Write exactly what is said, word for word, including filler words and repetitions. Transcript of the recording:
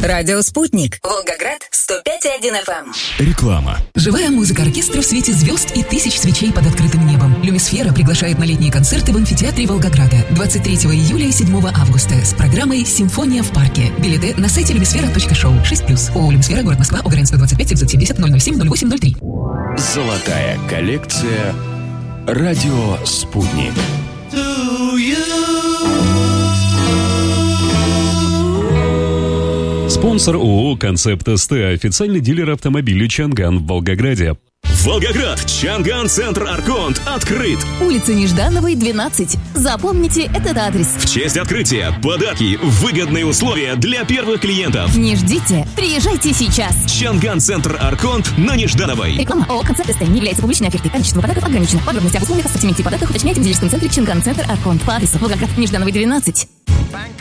Радио «Спутник». Волгоград, сто пять и один эф эм. Реклама. Живая музыка оркестра в свете звезд и тысяч свечей под открытым небом. Люмисфера приглашает на летние концерты в амфитеатре Волгограда двадцать третьего июля и седьмого августа с программой «Симфония в парке». Билеты на сайте люмисфера точка шоу. шесть плюс. ООО «Люмисфера», город Москва, ОГРН сто двадцать пять семьсот семьдесят ноль ноль семь ноль восемь ноль три. Золотая коллекция. Радио «Спутник». Спонсор ООО «Концепт СТ», официальный дилер автомобилей «Чанган» в Волгограде. Волгоград, Чанган Центр Арконт открыт. Улица Неждановой, двенадцать. Запомните этот адрес. В честь открытия подарки, выгодные условия для первых клиентов. Не ждите, приезжайте сейчас. Чанган Центр Арконт на Неждановой. Реклама ООО «Концепт СТ» не является публичной офертой. Количество подарков ограничено. Подробности об условиях, ассортименте подарков уточняйте в дилерском центре Чанган Центр Арконт по адресу Волгоград, Неждановой, двенадцать.